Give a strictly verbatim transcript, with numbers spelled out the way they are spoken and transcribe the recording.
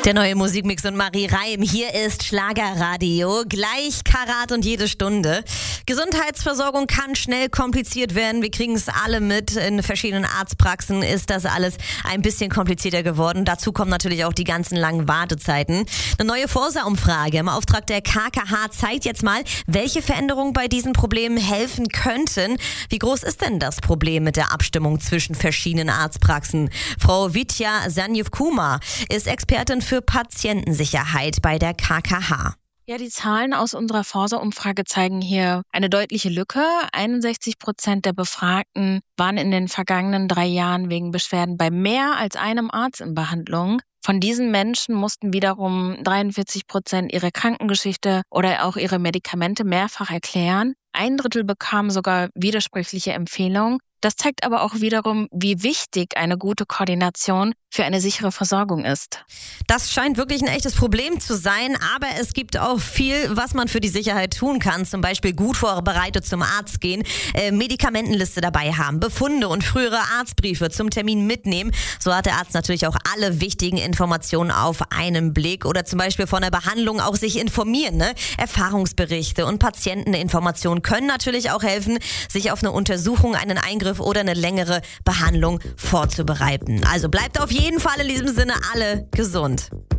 Der neue Musikmix und Marie Reim. Hier ist Schlagerradio. Gleich Karat und jede Stunde. Gesundheitsversorgung kann schnell kompliziert werden. Wir kriegen es alle mit. In verschiedenen Arztpraxen ist das alles ein bisschen komplizierter geworden. Dazu kommen natürlich auch die ganzen langen Wartezeiten. Eine neue Forsa-Umfrage im Auftrag der K K H zeigt jetzt mal, welche Veränderungen bei diesen Problemen helfen könnten. Wie groß ist denn das Problem mit der Abstimmung zwischen verschiedenen Arztpraxen? Frau Vidya Sanjeev-Kumar ist Expertin für Patientensicherheit bei der K K H. Ja, die Zahlen aus unserer Forsa-Umfrage zeigen hier eine deutliche Lücke. einundsechzig Prozent der Befragten waren in den vergangenen drei Jahren wegen Beschwerden bei mehr als einem Arzt in Behandlung. Von diesen Menschen mussten wiederum dreiundvierzig Prozent ihre Krankengeschichte oder auch ihre Medikamente mehrfach erklären. Ein Drittel bekamen sogar widersprüchliche Empfehlungen. Das zeigt aber auch wiederum, wie wichtig eine gute Koordination für eine sichere Versorgung ist. Das scheint wirklich ein echtes Problem zu sein, aber es gibt auch viel, was man für die Sicherheit tun kann. Zum Beispiel gut vorbereitet zum Arzt gehen, äh, Medikamentenliste dabei haben, Befunde und frühere Arztbriefe zum Termin mitnehmen. So hat der Arzt natürlich auch alle wichtigen Informationen auf einen Blick oder zum Beispiel von der Behandlung auch sich informieren. Ne? Erfahrungsberichte und Patienteninformationen können natürlich auch helfen, sich auf eine Untersuchung, einen Eingriff oder eine längere Behandlung vorzubereiten. Also bleibt auf jeden Fall in diesem Sinne alle gesund.